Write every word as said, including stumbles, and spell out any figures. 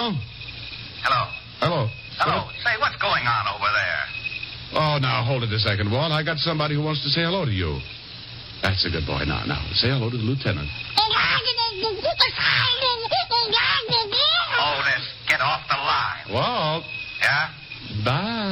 Hello? Hello. Hello. Hello. Say, what's going on over there? Oh, now, hold it a second, Walt. I got somebody who wants to say hello to you. That's a good boy. Now, now, say hello to the lieutenant. Otis, get off the line. Walt. Yeah? Bye.